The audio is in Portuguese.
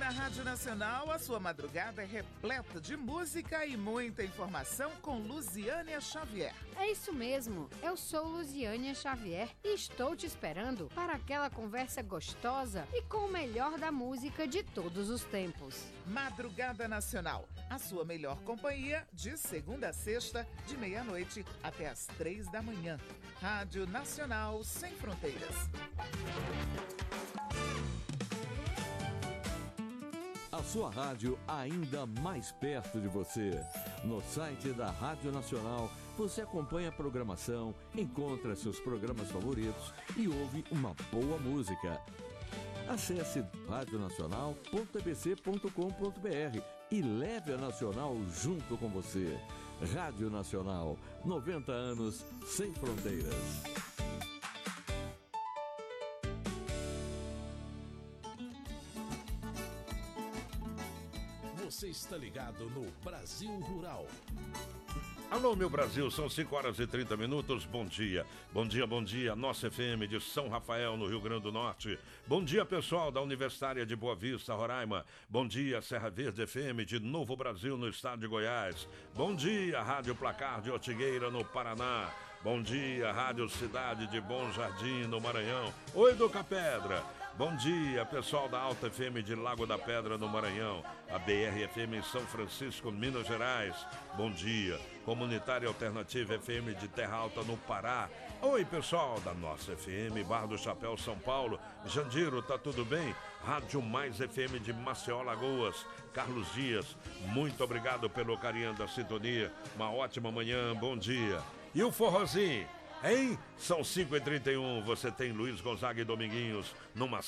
Rádio Nacional, a sua madrugada é repleta de música e muita informação com Luziânia Xavier. É isso mesmo, eu sou Luziânia Xavier e estou te esperando para aquela conversa gostosa e com o melhor da música de todos os tempos. Madrugada Nacional, a sua melhor companhia de segunda a sexta, de meia-noite até às 3 da manhã. Rádio Nacional Sem Fronteiras. A sua rádio ainda mais perto de você. No site da Rádio Nacional, você acompanha a programação, encontra seus programas favoritos e ouve uma boa música. Acesse radionacional.tbc.com.br e leve a Nacional junto com você. Rádio Nacional, 90 anos sem fronteiras. Você está ligado no Brasil Rural. Alô, meu Brasil, são 5 horas e 30 minutos. Bom dia, bom dia, bom dia. Nossa FM de São Rafael, no Rio Grande do Norte. Bom dia, pessoal da Universitária de Boa Vista, Roraima. Bom dia, Serra Verde FM de Novo Brasil, no estado de Goiás. Bom dia, Rádio Placar de Ortigueira, no Paraná. Bom dia, Rádio Cidade de Bom Jardim, no Maranhão. Oi, Duca Pedra. Bom dia, pessoal da Alta FM de Lago da Pedra, no Maranhão. A BR FM em São Francisco, Minas Gerais. Bom dia, Comunitária Alternativa FM de Terra Alta, no Pará. Oi, pessoal da Nossa FM, Barra do Chapéu, São Paulo. Jandiro, tá tudo bem? Rádio Mais FM de Maceió, Lagoas. Carlos Dias, muito obrigado pelo carinho da sintonia. Uma ótima manhã, bom dia. E o forrozinho, hein? São 5h31, você tem Luiz Gonzaga e Dominguinhos numa